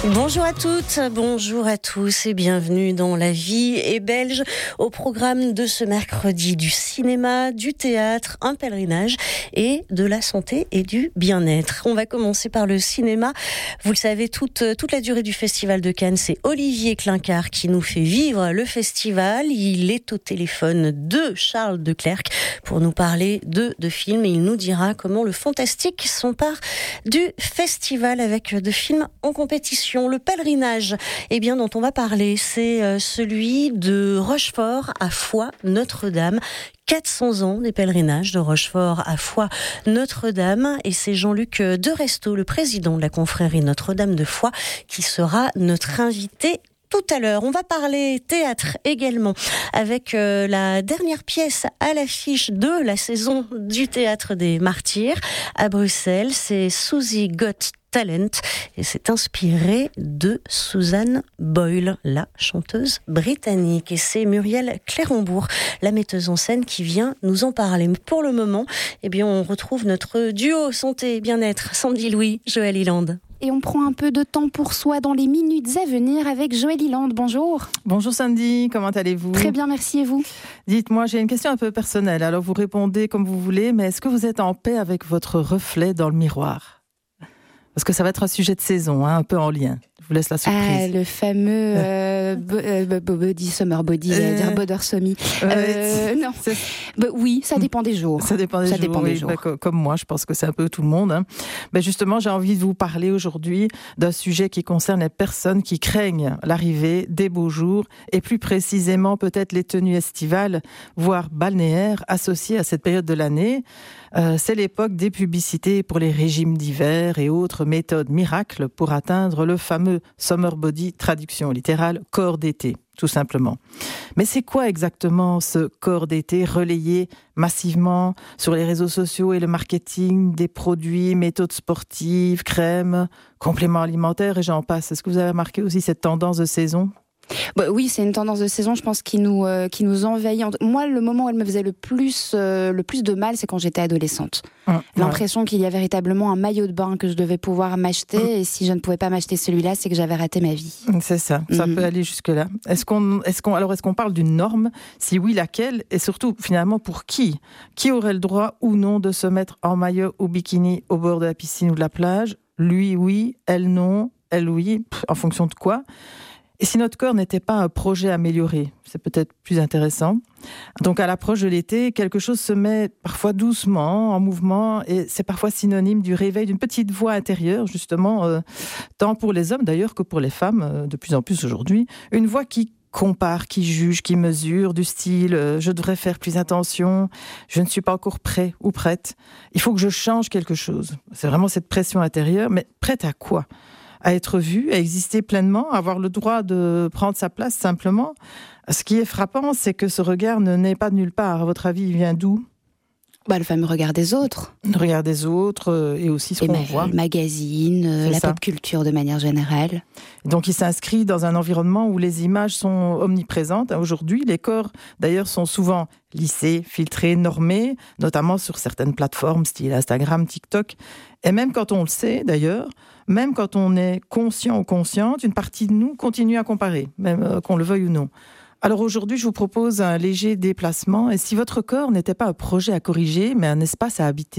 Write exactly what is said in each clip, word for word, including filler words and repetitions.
Bonjour à toutes, bonjour à tous et bienvenue dans La Vie est belge. Au programme de ce mercredi, du cinéma, du théâtre, un pèlerinage et de la santé et du bien-être. On va commencer par le cinéma. Vous le savez, toute, toute la durée du Festival de Cannes, c'est Olivier Klinkert qui nous fait vivre le festival. Il est au téléphone de Charles Declercq pour nous parler de, de films et il nous dira comment le fantastique s'empare du festival avec de films en compétition. Le pèlerinage eh bien, dont on va parler, c'est celui de Rochefort à Foix Notre-Dame. quatre cents ans des pèlerinages de Rochefort à Foix Notre-Dame. Et c'est Jean-Luc Deresto, le président de la confrérie Notre-Dame de Foix, qui sera notre invité tout à l'heure. On va parler théâtre également avec euh, la dernière pièce à l'affiche de la saison du Théâtre des Martyrs à Bruxelles. C'est Susie Got Talent et c'est inspiré de Susan Boyle, la chanteuse britannique. Et c'est Muriel Clérambourg, la metteuse en scène, qui vient nous en parler. Mais pour le moment, eh bien, on retrouve notre duo santé et bien-être, Sandy Louis, Joël Iland. Et on prend un peu de temps pour soi dans les minutes à venir avec Joël Iland. Bonjour. Bonjour Sandy, comment allez-vous ? Très bien, merci, et vous ? Dites-moi, j'ai une question un peu personnelle, alors vous répondez comme vous voulez, mais est-ce que vous êtes en paix avec votre reflet dans le miroir ? Parce que ça va être un sujet de saison, hein, un peu en lien. Je vous laisse la surprise. Ah, le fameux euh, bo- euh, body, summer body, euh, j'allais dire Boder Somi. Euh, non, bah, oui, ça dépend des jours. Ça dépend des ça jours, dépend oui, des jours. Bah, comme moi, je pense que c'est un peu tout le monde. Hein. Mais justement, j'ai envie de vous parler aujourd'hui d'un sujet qui concerne les personnes qui craignent l'arrivée des beaux jours, et plus précisément peut-être les tenues estivales, voire balnéaires, associées à cette période de l'année. Euh, c'est l'époque des publicités pour les régimes d'hiver et autres méthodes miracles pour atteindre le fameux summer body, traduction littérale, corps d'été, tout simplement. Mais c'est quoi exactement ce corps d'été relayé massivement sur les réseaux sociaux et le marketing des produits, méthodes sportives, crèmes, compléments alimentaires et j'en passe. Est-ce que vous avez remarqué aussi cette tendance de saison ? Bah oui, c'est une tendance de saison, je pense, qui nous euh, qui nous envahit. Moi, le moment où elle me faisait le plus euh, le plus de mal, c'est quand j'étais adolescente. Mmh, L'impression ouais. qu'il y a véritablement un maillot de bain que je devais pouvoir m'acheter, mmh. et si je ne pouvais pas m'acheter celui-là, c'est que j'avais raté ma vie. C'est ça, ça mmh. peut aller jusque-là. Est-ce qu'on, est-ce qu'on, alors est-ce qu'on parle d'une norme ? Si oui, laquelle ? Et surtout, finalement, pour qui ? Qui aurait le droit ou non de se mettre en maillot ou bikini au bord de la piscine ou de la plage ? Lui, oui. Elle, non. Elle, oui. Pff, en fonction de quoi ? Et si notre corps n'était pas un projet amélioré, c'est peut-être plus intéressant. Donc à l'approche de l'été, quelque chose se met parfois doucement en mouvement et c'est parfois synonyme du réveil d'une petite voix intérieure, justement, euh, tant pour les hommes d'ailleurs que pour les femmes, euh, de plus en plus aujourd'hui. Une voix qui compare, qui juge, qui mesure, du style euh, « je devrais faire plus attention, je ne suis pas encore prêt ou prête, il faut que je change quelque chose ». C'est vraiment cette pression intérieure, mais prête à quoi ? À être vue, à exister pleinement, à avoir le droit de prendre sa place simplement. Ce qui est frappant, c'est que ce regard ne naît pas de nulle part. À votre avis, il vient d'où ? Bah, le fameux regard des autres. Le regard des autres euh, et aussi ce et qu'on ma- voit. Le magazine, euh, la ça. pop culture de manière générale. Donc il s'inscrit dans un environnement où les images sont omniprésentes. Aujourd'hui, les corps, d'ailleurs, sont souvent lissés, filtrés, normés, notamment sur certaines plateformes, style Instagram, TikTok. Et même quand on le sait, d'ailleurs, même quand on est conscient ou consciente, une partie de nous continue à comparer, même euh, qu'on le veuille ou non. Alors aujourd'hui, je vous propose un léger déplacement. Et si votre corps n'était pas un projet à corriger, mais un espace à habiter ?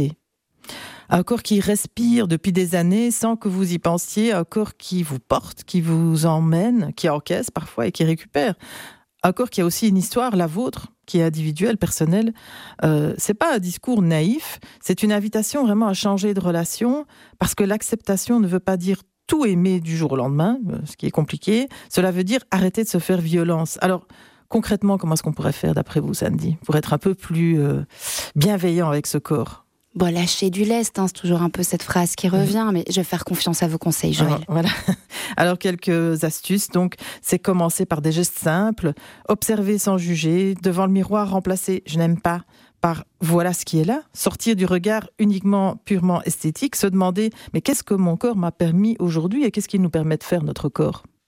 Un corps qui respire depuis des années sans que vous y pensiez, un corps qui vous porte, qui vous emmène, qui encaisse parfois et qui récupère. Un corps qui a aussi une histoire, la vôtre, qui est individuelle, personnelle. Euh, c'est pas un discours naïf, c'est une invitation vraiment à changer de relation, parce que l'acceptation ne veut pas dire tout aimer du jour au lendemain, ce qui est compliqué. Cela veut dire arrêter de se faire violence. Alors, concrètement, comment est-ce qu'on pourrait faire, d'après vous, Sandy, pour être un peu plus euh, bienveillant avec ce corps ? Bon, lâcher du lest, hein, c'est toujours un peu cette phrase qui revient, mais je vais faire confiance à vos conseils, Joël. Alors, voilà. Alors, quelques astuces. Donc, c'est commencer par des gestes simples, observer sans juger, devant le miroir, remplacer « je n'aime pas » par « voilà ce qui est là », sortir du regard uniquement purement esthétique, se demander « mais qu'est-ce que mon corps m'a permis aujourd'hui et qu'est-ce qu'il nous permet de faire, notre corps ?»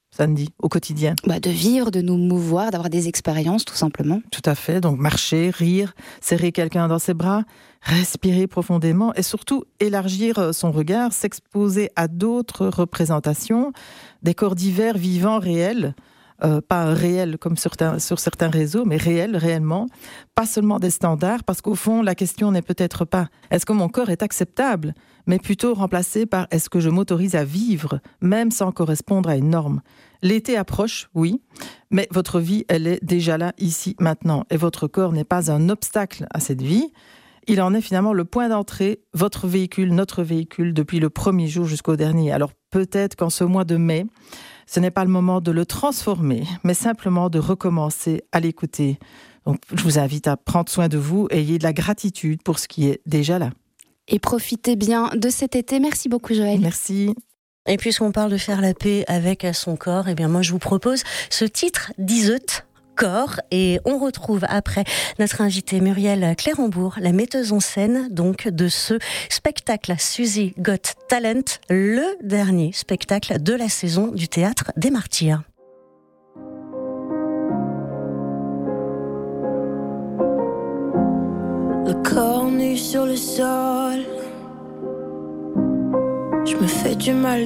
Sandy, au quotidien? Bah, de vivre, de nous mouvoir, d'avoir des expériences, tout simplement. Tout à fait. Donc marcher, rire, serrer quelqu'un dans ses bras, respirer profondément et surtout élargir son regard, s'exposer à d'autres représentations, des corps divers, vivants, réels. Euh, pas réels comme sur, ta, sur certains réseaux, mais réels, réellement. Pas seulement des standards, parce qu'au fond, la question n'est peut-être pas « est-ce que mon corps est acceptable ?», mais plutôt remplacée par « est-ce que je m'autorise à vivre, même sans correspondre à une norme ?» L'été approche, oui, mais votre vie, elle est déjà là, ici, maintenant. Et votre corps n'est pas un obstacle à cette vie. Il en est finalement le point d'entrée, votre véhicule, notre véhicule, depuis le premier jour jusqu'au dernier. Alors peut-être qu'en ce mois de mai, ce n'est pas le moment de le transformer, mais simplement de recommencer à l'écouter. Donc, je vous invite à prendre soin de vous et ayez de la gratitude pour ce qui est déjà là. Et profitez bien de cet été. Merci beaucoup, Joëlle. Merci. Et puisqu'on parle de faire la paix avec son corps, eh bien moi je vous propose ce titre d'Iseut, Corps, et on retrouve après notre invitée Muriel Clérambourg, la metteuse en scène donc de ce spectacle Suzy Got Talent, le dernier spectacle de la saison du Théâtre des Martyrs. Le corps nu sur le sol, je me fais du mal